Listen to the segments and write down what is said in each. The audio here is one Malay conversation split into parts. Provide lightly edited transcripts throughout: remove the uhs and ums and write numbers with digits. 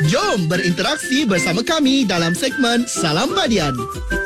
Jom berinteraksi bersama kami dalam segmen Salam Badian.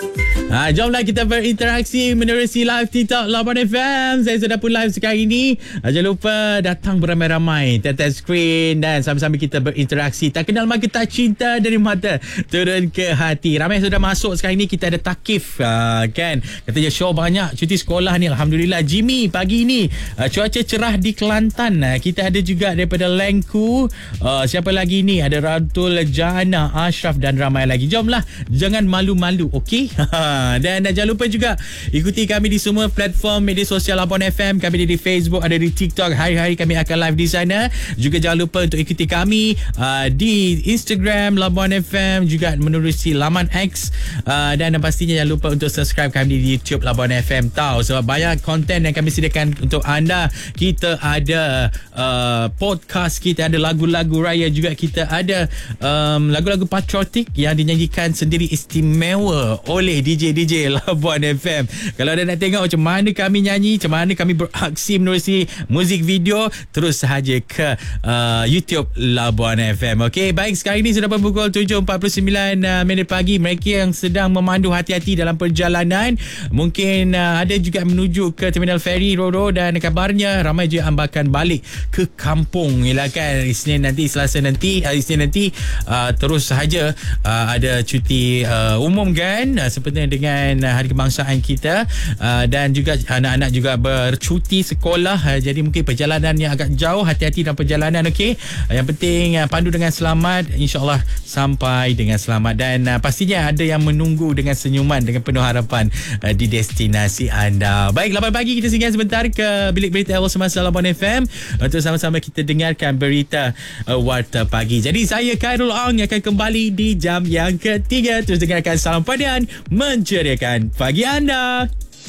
Jomlah kita berinteraksi menerusi live TikTok Labuan FM. Saya sudah pun live sekarang ini. Jangan lupa datang beramai-ramai, tap screen dan sama-sama kita berinteraksi. Tak kenal maka tak cinta, dari mata turun ke hati. Ramai sudah masuk sekarang ini. Kita ada Takif kan. Katanya show banyak, cuti sekolah ni. Alhamdulillah. Jimmy pagi ni cuaca cerah di Kelantan. Kita ada juga daripada Lengku. Siapa lagi ni? Ada Ratul Jana, Ashraf dan ramai lagi. Jomlah, jangan malu-malu, okey? Dan jangan lupa juga ikuti kami di semua platform media sosial Labuan FM. Kami ada di Facebook, ada di TikTok. Hari-hari kami akan live di sana. Juga jangan lupa untuk ikuti kami di Instagram Labuan FM, juga menerusi laman X, dan pastinya jangan lupa untuk subscribe kami di YouTube Labuan FM tahu, sebab banyak konten yang kami sediakan untuk anda. Kita ada podcast, kita ada lagu-lagu raya, juga kita ada lagu-lagu patriotik yang dinyanyikan sendiri istimewa oleh DJ Labuan FM. Kalau anda nak tengok macam mana kami nyanyi, macam mana kami beraksi menerusi muzik video, terus sahaja ke YouTube Labuan FM. Okey, baik, sekarang ini sudah pukul 7.49 minit pagi. Mereka yang sedang memandu, hati-hati dalam perjalanan. Mungkin ada juga menuju ke Terminal Ferry Roro, dan kabarnya ramai juga ambakan balik ke kampung. Ialah kan Isnin nanti, Selasa nanti, Isnin nanti terus sahaja ada cuti umum kan, seperti dengan hari kebangsaan kita, dan juga anak-anak juga bercuti sekolah. Jadi mungkin perjalanan yang agak jauh, hati-hati dalam perjalanan. Okey, yang penting pandu dengan selamat, insyaAllah sampai dengan selamat, dan pastinya ada yang menunggu dengan senyuman, dengan penuh harapan di destinasi anda. Baik, 8 pagi kita singgah sebentar ke bilik berita awal semasa Labuan FM untuk sama-sama kita dengarkan berita Warta Pagi. Jadi saya Khairul Ong yang akan kembali di jam yang ketiga. Terus dengarkan Salam Padian menceriakan pagi anda.